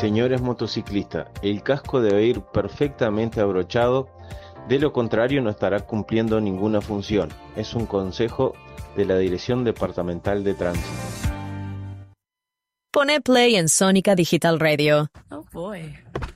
Señores motociclistas, el casco debe ir perfectamente abrochado, de lo contrario no estará cumpliendo ninguna función. Es un consejo de la Dirección Departamental de Tránsito. Pone play en Sónica Digital Radio. Oh boy.